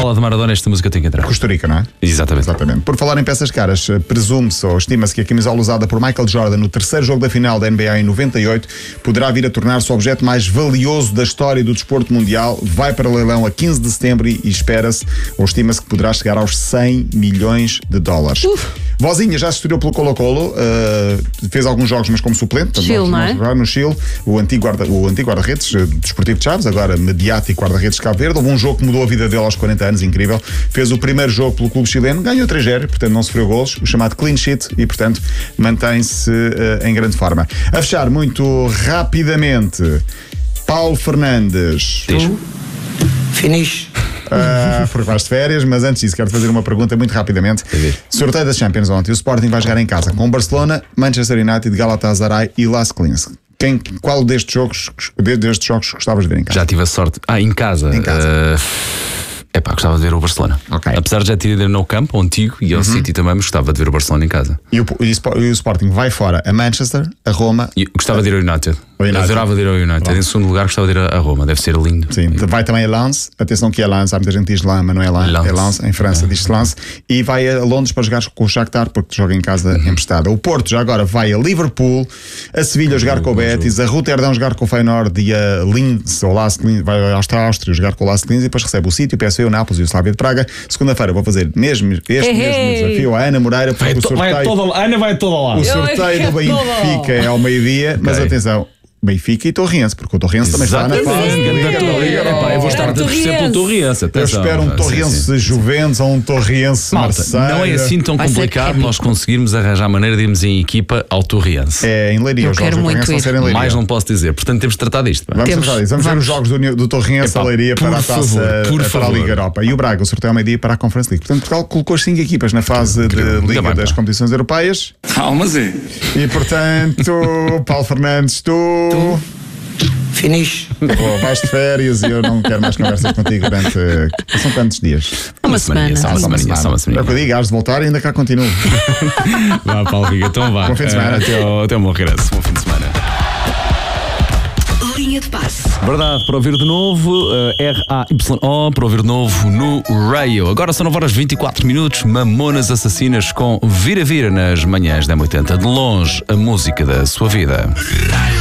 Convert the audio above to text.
fala de Maradona, esta música tem que entrar. Costa Rica, não é? Exatamente. Por falar em peças caras, presume-se ou estima-se que a camisola usada por Michael Jordan no terceiro jogo da final da NBA em 98 poderá vir a tornar-se o objeto mais valioso da história do desporto mundial. Vai para leilão a 15 de setembro e espera-se ou estima-se que poderá chegar aos 100 milhões de dólares. Vozinha já se estreou pelo Colo-Colo, fez alguns jogos, mas como suplente. Chile, não é? No Chile, o antigo guarda-redes desportivo de Chaves, agora mediático guarda-redes de Cabo Verde. Houve um jogo que mudou a vida dele aos 40 anos, incrível. Fez o primeiro jogo pelo clube chileno, ganhou 3-0, portanto não sofreu golos, o chamado clean sheet, e portanto mantém-se em grande forma. A fechar muito rapidamente, Paulo Fernandes. Finish. Porque vais de férias, mas antes disso quero fazer uma pergunta muito rapidamente. Sorteio das Champions ontem, o Sporting vai jogar em casa com Barcelona, Manchester United, Galatasaray e Las Clins. Qual destes jogos gostavas de ver em casa? Já tive a sorte. Em casa. Gostava de ver o Barcelona. Okay. Apesar de já ter ido no campo, ao antigo e ao City também, mas gostava de ver o Barcelona em casa. E o Sporting vai fora a Manchester, a Roma. Gostava de ir ao United. Adorava de ir ao United. Em segundo lugar, gostava de ir a Roma. Deve ser lindo. Sim, vai também a Lens. Atenção que é Lens. Há muita gente que diz Lens, mas não é Lens. É Lens. Em França diz-se Lens. E vai a Londres para jogar com o Shakhtar, porque joga em casa emprestada. O Porto já agora vai a Liverpool, a Sevilha jogar com o Betis, a Roterdão jogar com o Feyenoord e a Linz, ou Las Linz, vai à Áustria jogar com o Las Linz e depois recebe o City, o PSV, o Nápoles e o Slavia de Praga. Segunda-feira vou fazer este mesmo desafio à Ana Moreira, porque o sorteio... A Ana vai toda lá. O sorteio do Benfica é ao meio-dia, mas atenção, Benfica e Torriense, porque o Torriense também está na fase Eu vou estar a torcer pelo Torriense. Eu espero um Torriense Juventus ou um Torriense Marseille. Não é assim tão complicado nós conseguirmos arranjar a maneira de irmos em equipa ao Torriense. É em Leiria, os jogos do Torriense vão ser em Leiria. Mais não posso dizer, portanto temos de tratar disto. Vamos ver os jogos do Torriense a Leiria para a taça, para a Liga Europa. E o Braga, o sorteio ao meio-dia para a Conference League. Portanto, Portugal colocou as 5 equipas na fase de Liga das competições europeias. Calma, Zé. E portanto, Paulo Fernandes, tu... Finish. Vais de férias e eu não quero mais conversas contigo durante... São quantos dias? Uma semana. Só uma semana. É o que eu digo, has de voltar e ainda cá continuo. Vá, Paulo Riga, então vá. Bom fim de semana. Até o meu regresso. Bom fim de semana. Linha de passe. Verdade, para ouvir de novo, RAYO, para ouvir de novo no Rayo. Agora são 9h24, Mamonas Assassinas com Vira Vira nas manhãs da 80. De longe, a música da sua vida.